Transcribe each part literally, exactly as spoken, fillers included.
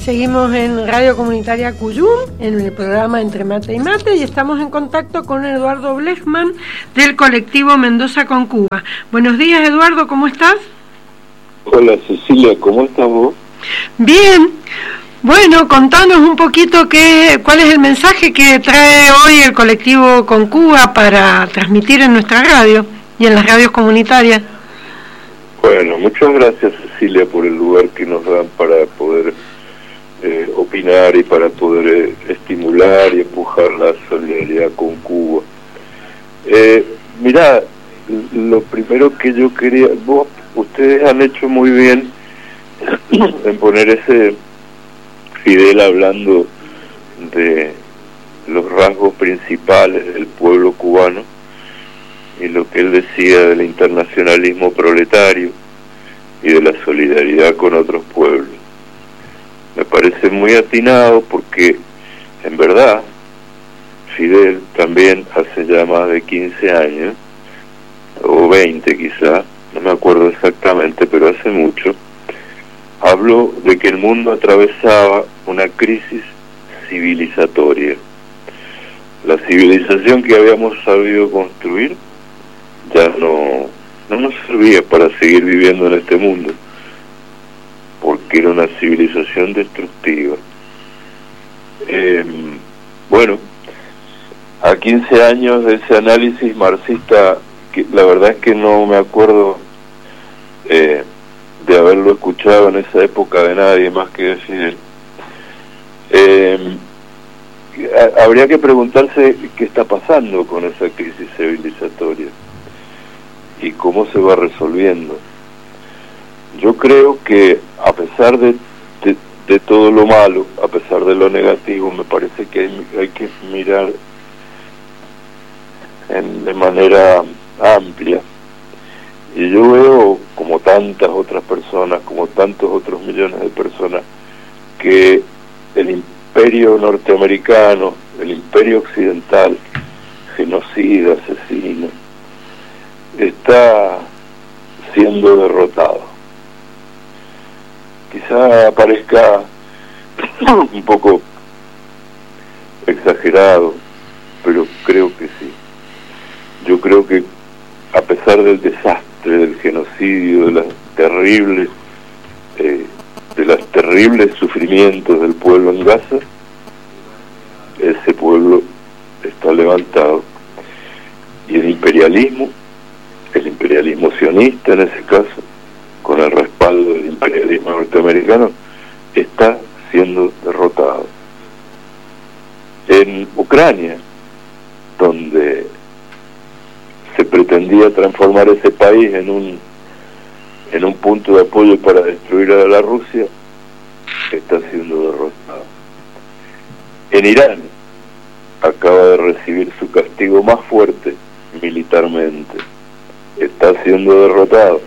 Seguimos en Radio Comunitaria Cuyum, en el programa Entre Mate y Mate, y estamos en contacto con Eduardo Blechman del colectivo Mendoza con Cuba. Buenos días, Eduardo, ¿cómo estás? Hola, Cecilia, ¿cómo estás vos? Bien. Bueno, contanos un poquito qué, cuál es el mensaje que trae hoy el colectivo con Cuba para transmitir en nuestra radio y en las radios comunitarias. Bueno, muchas gracias, Cecilia, por el lugar que nos dan para poder eh, opinar y para poder eh, estimular y empujar la solidaridad con Cuba. Eh, mirá, lo primero que yo quería, vos, ustedes han hecho muy bien en poner ese Fidel hablando de los rasgos principales del pueblo cubano y lo que él decía del internacionalismo proletario y de la solidaridad con otros pueblos. Me parece muy atinado porque, en verdad, Fidel también hace ya más de quince años, o veinte quizá, no me acuerdo exactamente, pero hace mucho, habló de que el mundo atravesaba una crisis civilizatoria. La civilización que habíamos sabido construir ya no, no nos servía para seguir viviendo en este mundo, porque era una civilización destructiva. Eh, bueno, a quince años de ese análisis marxista, que la verdad es que no me acuerdo eh, de haberlo escuchado en esa época de nadie más que de Fidel. Eh, habría que preguntarse qué está pasando con esa crisis civilizatoria y cómo se va resolviendo. Yo creo que a pesar de, de, de todo lo malo, a pesar de lo negativo, me parece que hay, hay que mirar en, de manera amplia. Y yo veo, como tantas otras personas, como tantos otros millones de personas, que el imperio norteamericano, el imperio occidental, genocida, asesino, está siendo derrotado. Quizá parezca un poco exagerado, pero creo que sí. Yo creo que a pesar del desastre, del genocidio, de las terribles, eh, de los terribles sufrimientos del pueblo en Gaza, ese pueblo está levantado. Y el imperialismo, el imperialismo sionista en ese caso, con el respaldo del imperialismo norteamericano, está siendo derrotado. En Ucrania, donde se pretendía transformar ese país en un en un punto de apoyo para destruir a la Rusia, está siendo derrotado. En Irán acaba de recibir su castigo más fuerte militarmente, está siendo derrotado.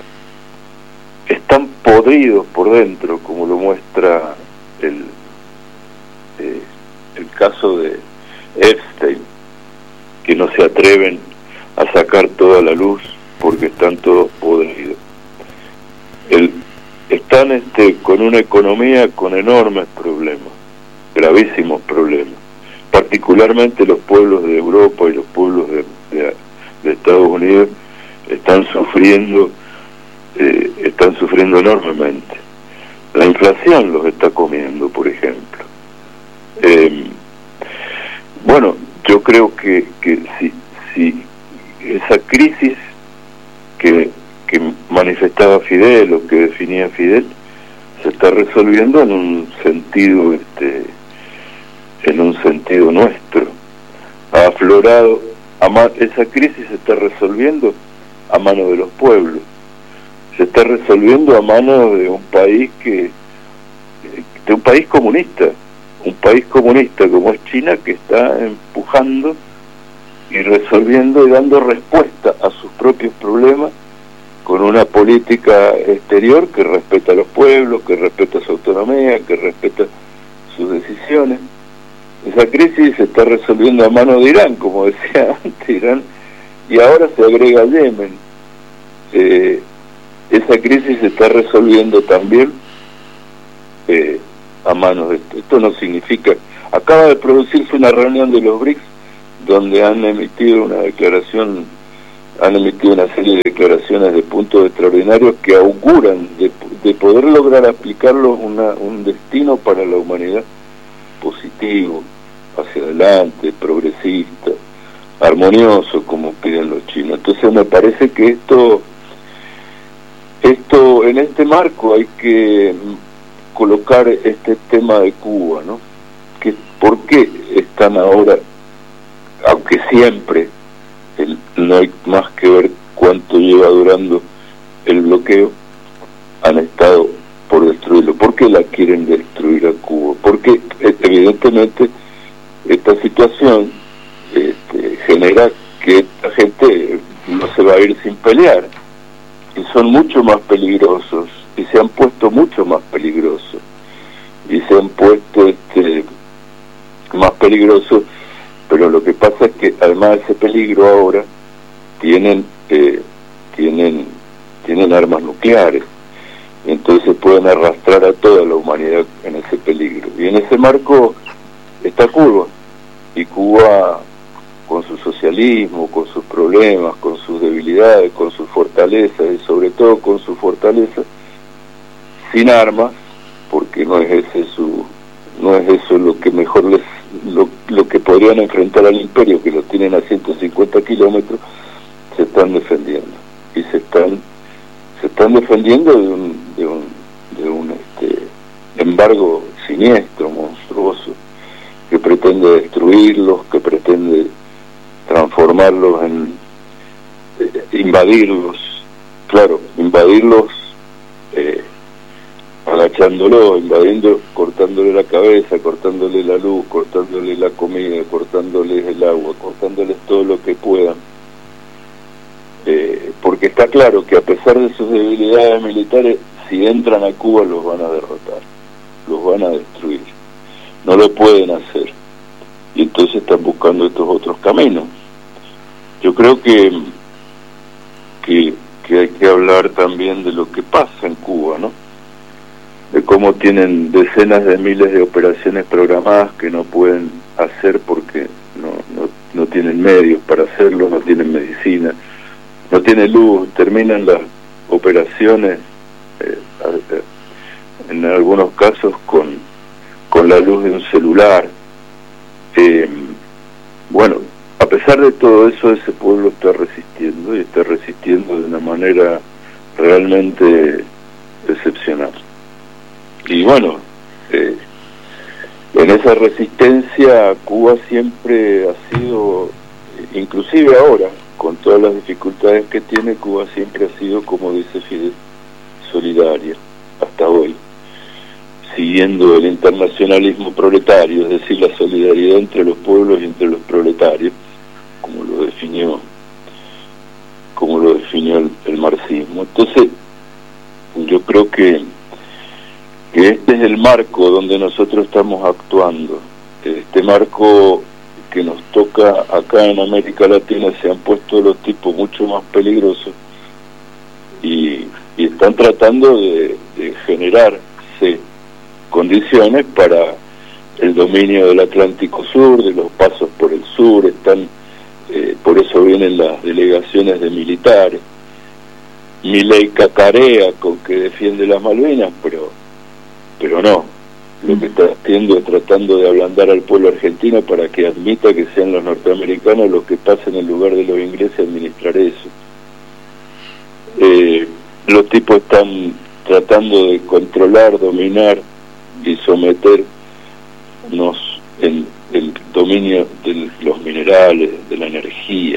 Están podridos por dentro, como lo muestra el eh, el caso de Epstein, que no se atreven a sacar toda la luz porque están todos podridos. El, están este, con una economía con enormes problemas, gravísimos problemas, particularmente los pueblos de Europa y los pueblos de, de, de Estados Unidos están sufriendo eh, están sufriendo enormemente. La inflación los está comiendo, por ejemplo. Eh, bueno, yo creo que, que si, si esa crisis que, que manifestaba Fidel o que definía Fidel se está resolviendo en un sentido este en un sentido nuestro. Ha aflorado a ma- esa crisis se está resolviendo a mano de los pueblos, se está resolviendo a mano de un país que de un país comunista, un país comunista como es China, que está empujando y resolviendo y dando respuesta a sus propios problemas con una política exterior que respeta a los pueblos, que respeta su autonomía, que respeta sus decisiones. Esa crisis se está resolviendo a mano de Irán, como decía antes, Irán, y ahora se agrega Yemen. Eh, esa crisis se está resolviendo también eh, a manos de esto. Esto no significa... Acaba de producirse una reunión de los B R I C S donde han emitido una declaración, han emitido una serie de declaraciones de puntos extraordinarios que auguran de, de poder lograr aplicarlos una, un destino para la humanidad positivo, hacia adelante, progresista, armonioso, como piden los chinos. Entonces me parece que esto, esto en este marco hay que colocar este tema de Cuba, ¿no? Que ¿por qué están ahora, aunque siempre el, no hay más que ver cuánto lleva durando el bloqueo, han estado por destruirlo? ¿Por qué la quieren destruir a Cuba? Porque evidentemente esta situación este, genera que esta gente no se va a ir sin pelear, y son mucho más peligrosos, y se han puesto mucho más peligrosos, y se han puesto este más peligrosos, pero lo que pasa es que además de ese peligro ahora tienen eh, tienen tienen armas nucleares, y entonces pueden arrastrar a toda la humanidad en ese peligro. Y en ese marco está Cuba, y Cuba con su socialismo, con sus problemas, con sus debilidades, con sus fortalezas, y sobre todo con su fortaleza, sin armas, porque no es ese su no es eso lo que mejor les lo, lo que podrían enfrentar al imperio, que lo tienen a ciento cincuenta kilómetros, se están defendiendo, y se están se están defendiendo de un de un, de un este, embargo siniestro, monstruoso, que pretende destruirlos, que pretende transformarlos en eh, invadirlos, claro, invadirlos eh, agachándolo, invadiendo, cortándole la cabeza, cortándole la luz, cortándole la comida, cortándoles el agua, cortándoles todo lo que puedan, eh, porque está claro que a pesar de sus debilidades militares, si entran a Cuba los van a derrotar, los van a destruir, no lo pueden hacer, y entonces están buscando estos otros caminos. Yo creo que que, que hay que hablar también de lo que pasa en Cuba, ¿no? De cómo tienen decenas de miles de operaciones programadas que no pueden hacer porque no, no, no tienen medios para hacerlo, no tienen medicina, no tienen luz, terminan las operaciones eh, en algunos casos con, con la luz de un celular. Eh, bueno, a pesar de todo eso, ese pueblo está resistiendo, y está resistiendo de una manera realmente excepcional. Y bueno, eh, en esa resistencia Cuba siempre ha sido, inclusive ahora, con todas las dificultades que tiene, Cuba siempre ha sido, como dice Fidel, solidaria, hasta hoy, siguiendo el internacionalismo proletario, es decir, la solidaridad entre los pueblos y entre los proletarios, como lo definió, como lo definió el, el marxismo. Entonces, yo creo que que este es el marco donde nosotros estamos actuando, este marco que nos toca acá en América Latina. Se han puesto los tipos mucho más peligrosos y, y están tratando de, de generarse condiciones para el dominio del Atlántico Sur, de los pasos por el sur, están eh, por eso vienen las delegaciones de militares. Milei cacarea con que defiende las Malvinas, pero pero no, lo que está haciendo es tratando de ablandar al pueblo argentino para que admita que sean los norteamericanos los que pasen en lugar de los ingleses a administrar eso. Eh, los tipos están tratando de controlar, dominar y someternos en el dominio de los minerales, de la energía.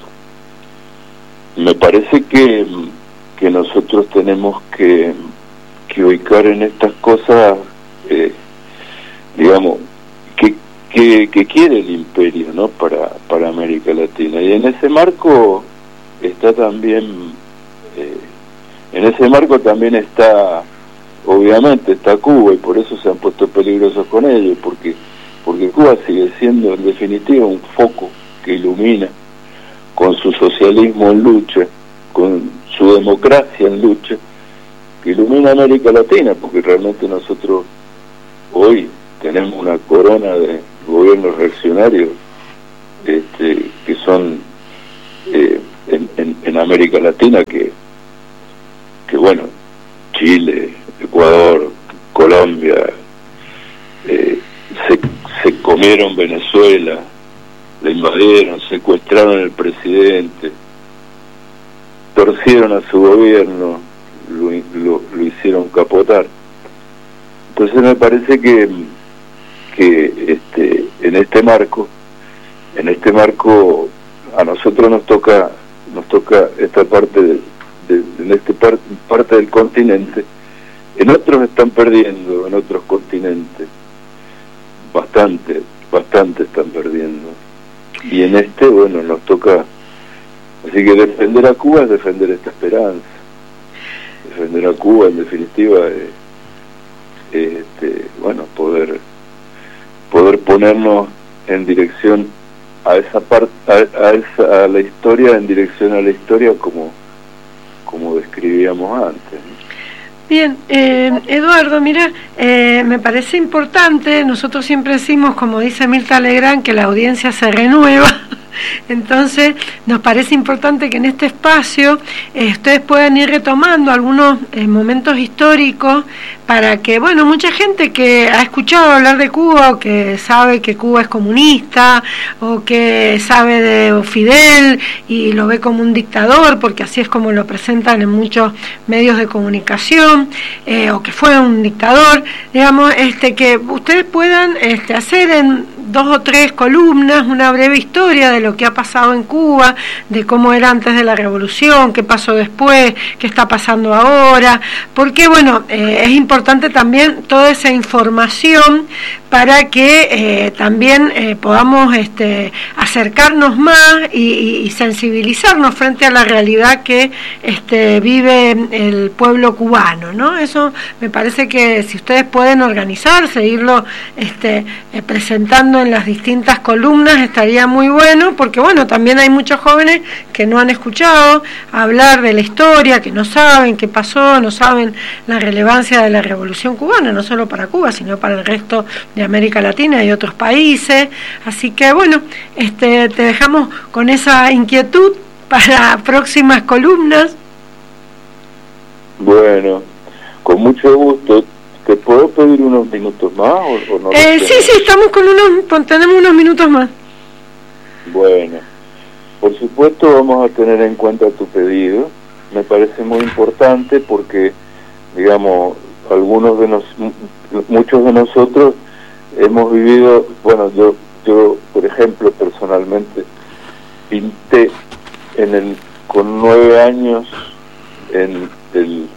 Me parece que, que nosotros tenemos que que ubicar en estas cosas, eh, digamos, que, que, que quiere el imperio, ¿no? Para, para América Latina. Y en ese marco está también, eh, en ese marco también está, obviamente está Cuba, y por eso se han puesto peligrosos con ellos, porque, porque Cuba sigue siendo en definitiva un foco que ilumina, con su socialismo en lucha, con su democracia en lucha, que ilumina América Latina, porque realmente nosotros hoy tenemos una corona de gobiernos reaccionarios este, que son eh, en, en, en América Latina que, que bueno, Chile, Ecuador, Colombia, eh, se, se comieron Venezuela, la invadieron, secuestraron al presidente, torcieron a su gobierno, lo, lo, lo hicieron capotar. Entonces me parece que que este en este marco en este marco a nosotros nos toca nos toca esta parte de, de, en este par, parte del continente. En otros están perdiendo, en otros continentes bastante bastante están perdiendo, y en este bueno nos toca. Así que defender a Cuba es defender esta esperanza. Defender a Cuba en definitiva es este, bueno, poder poder ponernos en dirección a esa parte, a, a, esa, a la historia, en dirección a la historia como como describíamos antes. Bien, eh, Eduardo, mira, eh, me parece importante, nosotros siempre decimos, como dice Mirta Legrand, que la audiencia se renueva. Entonces nos parece importante que en este espacio eh, ustedes puedan ir retomando algunos eh, momentos históricos para que, bueno, mucha gente que ha escuchado hablar de Cuba o que sabe que Cuba es comunista o que sabe de Fidel y lo ve como un dictador, porque así es como lo presentan en muchos medios de comunicación, eh, o que fue un dictador, digamos, este que ustedes puedan este, hacer en dos o tres columnas una breve historia de lo que ha pasado en Cuba, de cómo era antes de la revolución, qué pasó después, qué está pasando ahora, porque bueno, eh, es importante también toda esa información para que eh, también eh, podamos este, acercarnos más y, y, y sensibilizarnos frente a la realidad que este, vive el pueblo cubano, ¿no? Eso me parece que si ustedes pueden organizarse, irlo este, eh, presentando en las distintas columnas, estaría muy bueno, porque bueno, también hay muchos jóvenes que no han escuchado hablar de la historia, que no saben qué pasó, no saben la relevancia de la revolución cubana, no solo para Cuba, sino para el resto de América Latina y otros países. Así que bueno, este, te dejamos con esa inquietud para próximas columnas. Bueno, con mucho gusto. ¿Te puedo pedir unos minutos más o, o no? Eh, sí, sí, estamos con unos, tenemos unos minutos más. Bueno, por supuesto vamos a tener en cuenta tu pedido. Me parece muy importante porque, digamos, algunos de nos, muchos de nosotros hemos vivido, bueno, yo, yo por ejemplo, personalmente, pinté en el, con nueve años en el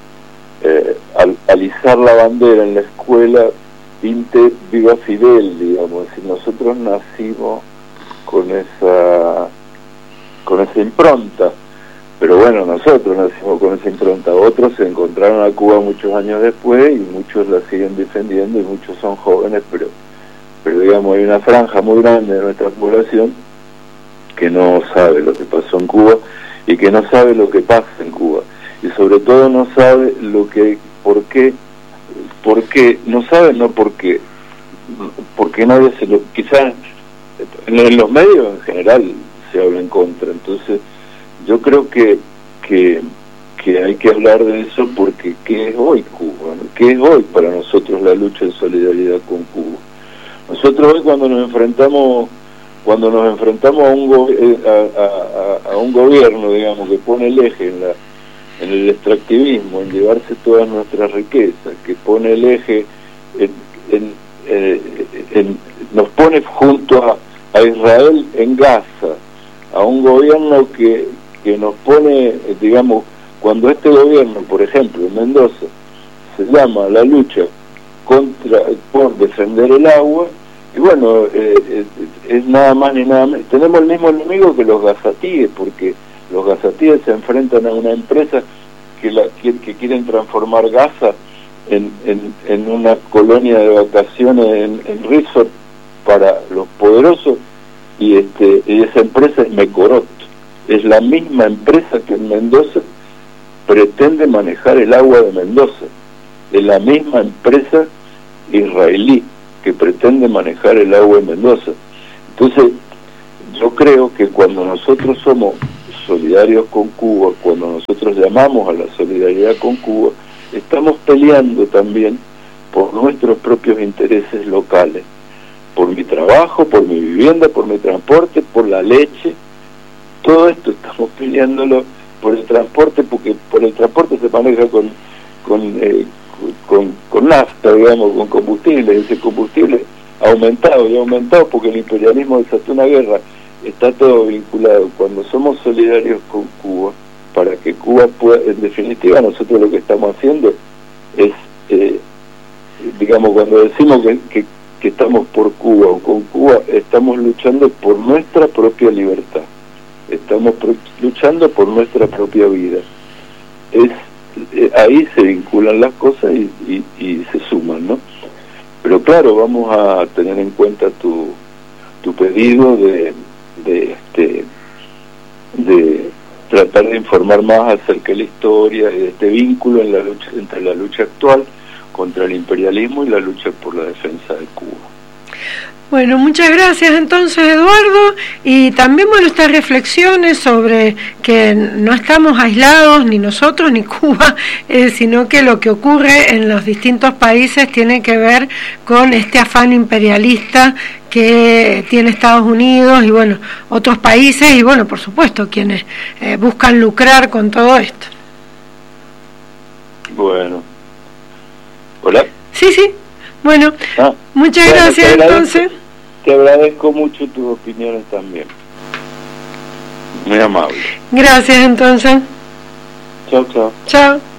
Eh, al alisar la bandera en la escuela, pinté Viva Fidel, digamos. Y nosotros nacimos con esa con esa impronta, pero bueno, nosotros nacimos con esa impronta. Otros se encontraron a Cuba muchos años después y muchos la siguen defendiendo y muchos son jóvenes, pero pero digamos hay una franja muy grande de nuestra población que no sabe lo que pasó en Cuba y que no sabe lo que pasa en Cuba. Y sobre todo no sabe lo que, por qué, por qué, no sabe, no por qué, porque nadie se lo, quizás en los medios en general se habla en contra. Entonces yo creo que que, que hay que hablar de eso, porque ¿qué es hoy Cuba? ¿No? ¿Qué es hoy para nosotros la lucha en solidaridad con Cuba? Nosotros hoy cuando nos enfrentamos cuando nos enfrentamos a un, go a, a, a, a un gobierno, digamos, que pone el eje en la en el extractivismo, en llevarse todas nuestras riquezas, que pone el eje en, en, en, en, nos pone junto a, a Israel en Gaza, a un gobierno que, que nos pone, digamos, cuando este gobierno, por ejemplo, en Mendoza, se llama la lucha contra por defender el agua, y bueno, eh, eh, es nada más ni nada menos, tenemos el mismo enemigo que los gazatíes, porque los gazatíes se enfrentan a una empresa que, la, que, que quieren transformar Gaza en, en, en una colonia de vacaciones en, en resort para los poderosos, y este y esa empresa es Mecorot, es la misma empresa que en Mendoza pretende manejar el agua de Mendoza, es la misma empresa israelí que pretende manejar el agua en Mendoza. Entonces, yo creo que cuando nosotros somos solidarios con Cuba, cuando nosotros llamamos a la solidaridad con Cuba, estamos peleando también por nuestros propios intereses locales, por mi trabajo, por mi vivienda, por mi transporte, por la leche. Todo esto estamos peleándolo por el transporte, porque por el transporte se maneja con con, eh, con con nafta, digamos, con combustible. Ese combustible ha aumentado y ha aumentado porque el imperialismo desató una guerra. Está todo vinculado. Cuando somos solidarios con Cuba, para que Cuba pueda, en definitiva, nosotros lo que estamos haciendo es, eh, digamos, cuando decimos que, que, que estamos por Cuba o con Cuba, estamos luchando por nuestra propia libertad. Estamos pro luchando por nuestra propia vida. Es eh, ahí se vinculan las cosas y, y, y se suman, ¿no? Pero claro, vamos a tener en cuenta tu tu pedido de de este de tratar de informar más acerca de la historia y de este vínculo en la lucha entre la lucha actual contra el imperialismo y la lucha por la defensa de Cuba. Bueno, muchas gracias entonces, Eduardo, y también, bueno, estas reflexiones sobre que no estamos aislados, ni nosotros ni Cuba, eh, sino que lo que ocurre en los distintos países tiene que ver con este afán imperialista que tiene Estados Unidos y, bueno, otros países y, bueno, por supuesto, quienes eh, buscan lucrar con todo esto. Bueno. ¿Hola? Sí, sí. Bueno, ah, muchas bueno, gracias te entonces. Te agradezco mucho tus opiniones también. Muy amable. Gracias entonces. Chao, chao. Chao.